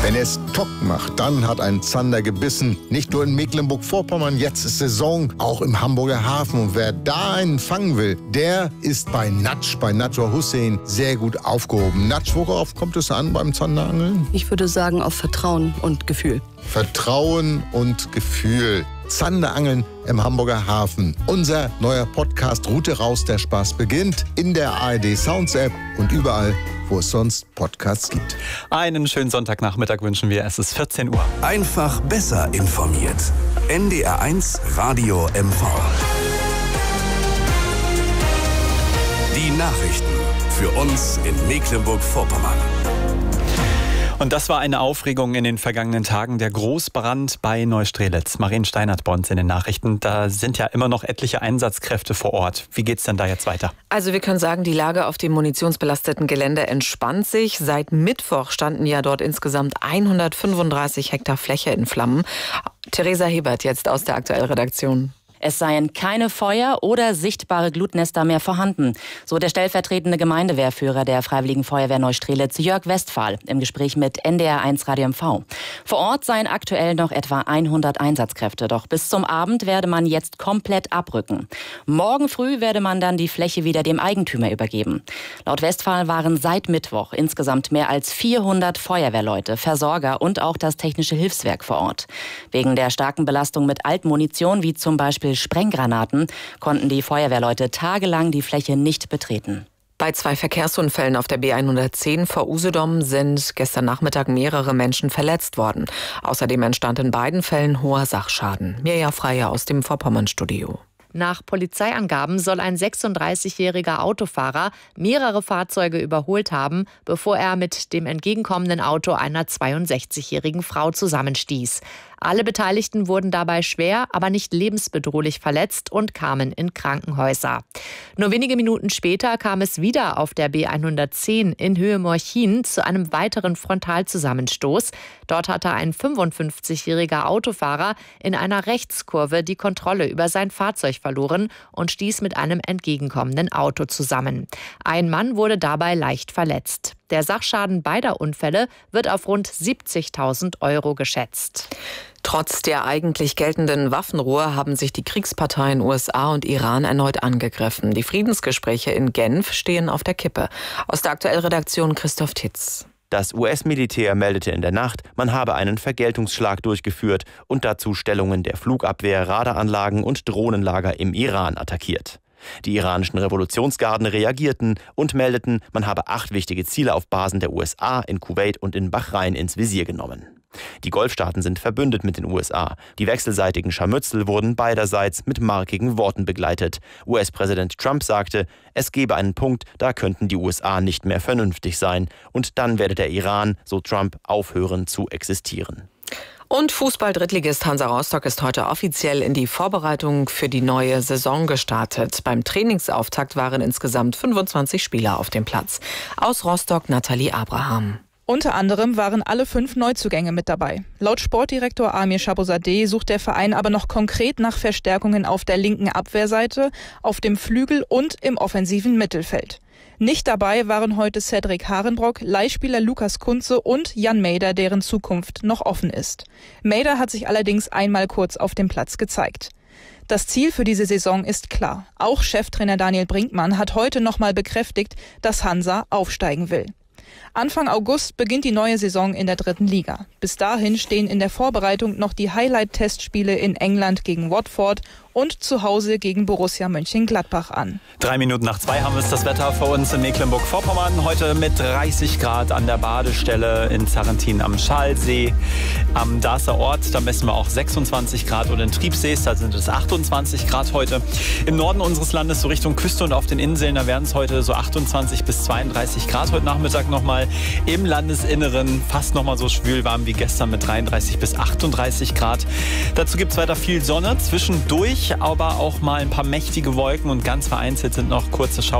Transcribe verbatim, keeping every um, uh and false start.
Wenn es Tock macht, dann hat ein Zander gebissen. Nicht nur in Mecklenburg-Vorpommern, jetzt ist Saison, auch im Hamburger Hafen. Und wer da einen fangen will, der ist bei Natsch, bei Nadja Hussein, sehr gut aufgehoben. Natsch, worauf kommt es an beim Zanderangeln? Ich würde sagen auf Vertrauen und Gefühl. Vertrauen und Gefühl. Zanderangeln im Hamburger Hafen. Unser neuer Podcast Route raus, der Spaß beginnt in der A R D Sounds App und überall, wo es sonst Podcasts gibt. Einen schönen Sonntagnachmittag wünschen wir. Es ist vierzehn Uhr. Einfach besser informiert. N D R eins Radio M V. Die Nachrichten für uns in Mecklenburg-Vorpommern. Und das war eine Aufregung in den vergangenen Tagen, der Großbrand bei Neustrelitz. Marien Steinert bei uns in den Nachrichten. Da sind ja immer noch etliche Einsatzkräfte vor Ort. Wie geht's denn da jetzt weiter? Also wir können sagen, die Lage auf dem munitionsbelasteten Gelände entspannt sich. Seit Mittwoch standen ja dort insgesamt hundertfünfunddreißig Hektar Fläche in Flammen. Theresa Hebert jetzt aus der Aktuellredaktion. Es seien keine Feuer oder sichtbare Glutnester mehr vorhanden, so der stellvertretende Gemeindewehrführer der Freiwilligen Feuerwehr Neustrelitz, Jörg Westphal, im Gespräch mit N D R eins Radio M V. Vor Ort seien aktuell noch etwa hundert Einsatzkräfte, doch bis zum Abend werde man jetzt komplett abrücken. Morgen früh werde man dann die Fläche wieder dem Eigentümer übergeben. Laut Westphal waren seit Mittwoch insgesamt mehr als vierhundert Feuerwehrleute, Versorger und auch das technische Hilfswerk vor Ort. Wegen der starken Belastung mit Altmunition, wie zum Beispiel Sprenggranaten, konnten die Feuerwehrleute tagelang die Fläche nicht betreten. Bei zwei Verkehrsunfällen auf der B hundertzehn vor Usedom sind gestern Nachmittag mehrere Menschen verletzt worden. Außerdem entstand in beiden Fällen hoher Sachschaden. Mirja Freier aus dem Vorpommern-Studio. Nach Polizeiangaben soll ein sechsunddreißigjähriger Autofahrer mehrere Fahrzeuge überholt haben, bevor er mit dem entgegenkommenden Auto einer zweiundsechzigjährigen Frau zusammenstieß. Alle Beteiligten wurden dabei schwer, aber nicht lebensbedrohlich verletzt und kamen in Krankenhäuser. Nur wenige Minuten später kam es wieder auf der B hundertzehn in Höhe Morchin zu einem weiteren Frontalzusammenstoß. Dort hatte ein fünfundfünfzigjähriger Autofahrer in einer Rechtskurve die Kontrolle über sein Fahrzeug verloren und stieß mit einem entgegenkommenden Auto zusammen. Ein Mann wurde dabei leicht verletzt. Der Sachschaden beider Unfälle wird auf rund siebzigtausend Euro geschätzt. Trotz der eigentlich geltenden Waffenruhe haben sich die Kriegsparteien U S A und Iran erneut angegriffen. Die Friedensgespräche in Genf stehen auf der Kippe. Aus der Aktuellredaktion Christoph Titz. Das U S-Militär meldete in der Nacht, man habe einen Vergeltungsschlag durchgeführt und dazu Stellungen der Flugabwehr, Radaranlagen und Drohnenlager im Iran attackiert. Die iranischen Revolutionsgarden reagierten und meldeten, man habe acht wichtige Ziele auf Basen der U S A in Kuwait und in Bahrain ins Visier genommen. Die Golfstaaten sind verbündet mit den U S A. Die wechselseitigen Scharmützel wurden beiderseits mit markigen Worten begleitet. U S-Präsident Trump sagte, es gebe einen Punkt, da könnten die U S A nicht mehr vernünftig sein. Und dann werde der Iran, so Trump, aufhören zu existieren. Und Fußball-Drittligist Hansa Rostock ist heute offiziell in die Vorbereitung für die neue Saison gestartet. Beim Trainingsauftakt waren insgesamt fünfundzwanzig Spieler auf dem Platz. Aus Rostock Nathalie Abraham. Unter anderem waren alle fünf Neuzugänge mit dabei. Laut Sportdirektor Amir Shabozadeh sucht der Verein aber noch konkret nach Verstärkungen auf der linken Abwehrseite, auf dem Flügel und im offensiven Mittelfeld. Nicht dabei waren heute Cedric Harenbrock, Leihspieler Lukas Kunze und Jan Meder, deren Zukunft noch offen ist. Meder hat sich allerdings einmal kurz auf dem Platz gezeigt. Das Ziel für diese Saison ist klar. Auch Cheftrainer Daniel Brinkmann hat heute nochmal bekräftigt, dass Hansa aufsteigen will. Anfang August beginnt die neue Saison in der dritten Liga. Bis dahin stehen in der Vorbereitung noch die Highlight-Testspiele in England gegen Watford und zu Hause gegen Borussia Mönchengladbach an. Drei Minuten nach zwei haben wir es das Wetter für uns in Mecklenburg-Vorpommern. Heute mit dreißig Grad an der Badestelle in Zarrentin am Schalsee. Am Darßer Ort, da messen wir auch sechsundzwanzig Grad und in Triebsees, da sind es achtundzwanzig Grad heute. Im Norden unseres Landes, so Richtung Küste und auf den Inseln, da werden es heute so achtundzwanzig bis zweiunddreißig Grad. Heute Nachmittag nochmal im Landesinneren fast nochmal so schwül warm wie gestern mit dreiunddreißig bis achtunddreißig Grad. Dazu gibt es weiter viel Sonne, zwischendurch aber auch mal ein paar mächtige Wolken und ganz vereinzelt sind noch kurze Schauer